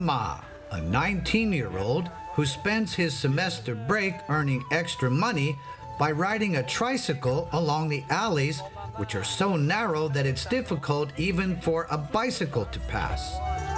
Ma, a 19-year-old who spends his semester break earning extra money by riding a tricycle along the alleys, which are so narrow that it's difficult even for a bicycle to pass.